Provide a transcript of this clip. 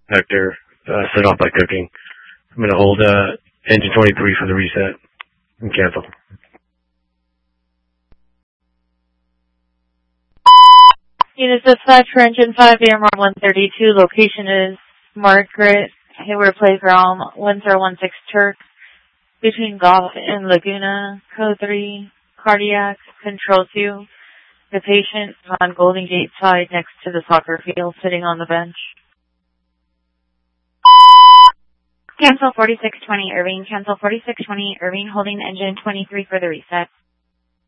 Hector, set off by cooking. I'm going to hold engine 23 for the reset and cancel. Unit dispatch for engine 5, AMR 132. Location is Margaret Hayward Playground, 1016 Turk, between Golf and Laguna. Code 3, cardiac, control 2. The patient is on Golden Gate side next to the soccer field, sitting on the bench. Cancel 4620 Irving. Cancel 4620 Irving, holding engine 23 for the reset.